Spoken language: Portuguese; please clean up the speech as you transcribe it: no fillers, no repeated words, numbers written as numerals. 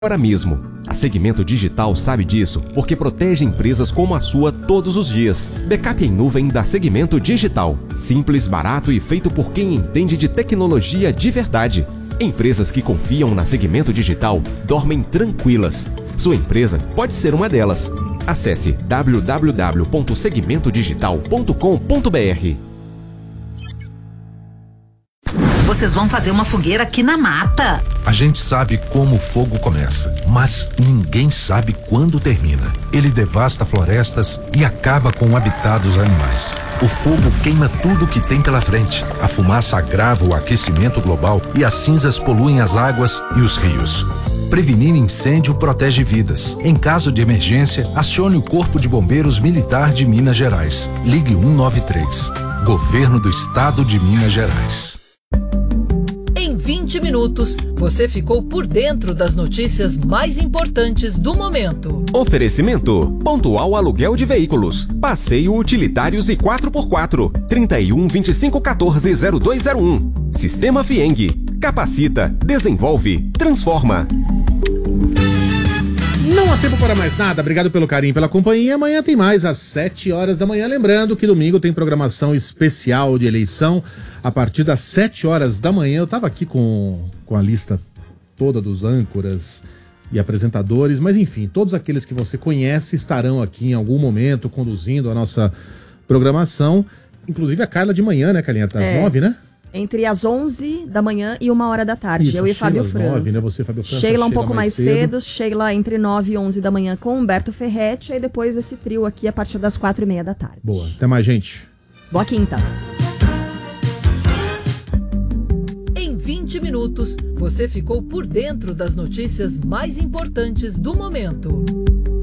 Agora mesmo. A Segmento Digital sabe disso porque protege empresas como a sua todos os dias. Backup em nuvem da Segmento Digital. Simples, barato e feito por quem entende de tecnologia de verdade. Empresas que confiam na Segmento Digital dormem tranquilas. Sua empresa pode ser uma delas. Acesse www.segmentodigital.com.br. Vocês vão fazer uma fogueira aqui na mata. A gente sabe como o fogo começa, mas ninguém sabe quando termina. Ele devasta florestas e acaba com o habitat dos animais. O fogo queima tudo que tem pela frente. A fumaça agrava o aquecimento global e as cinzas poluem as águas e os rios. Prevenir incêndio protege vidas. Em caso de emergência, acione o Corpo de Bombeiros Militar de Minas Gerais. Ligue 193. Governo do Estado de Minas Gerais. Em 20 minutos, você ficou por dentro das notícias mais importantes do momento. Oferecimento: Pontual Aluguel de Veículos, Passeio Utilitários e 4x4, 31 25 14 0201. Sistema Fieng, capacita, desenvolve, transforma. Não há tempo para mais nada, obrigado pelo carinho, pela companhia. Amanhã tem mais às 7 horas da manhã. Lembrando que domingo tem programação especial de eleição a partir das 7 horas da manhã. Eu estava aqui com a lista toda dos âncoras e apresentadores, mas enfim, todos aqueles que você conhece estarão aqui em algum momento conduzindo a nossa programação. Inclusive a Carla de manhã, né, Carlinha? Às 9, né? Entre as 11 da manhã e 1 hora da tarde. Isso, eu e Fábio Sheila, França. 9, né? Você, Fábio França. Sheila um pouco mais cedo. Sheila entre 9 e 11 da manhã com Humberto Ferretti. E depois esse trio aqui a partir das 4h30 da tarde. Boa. Até mais, gente. Boa quinta. Em 20 minutos, você ficou por dentro das notícias mais importantes do momento.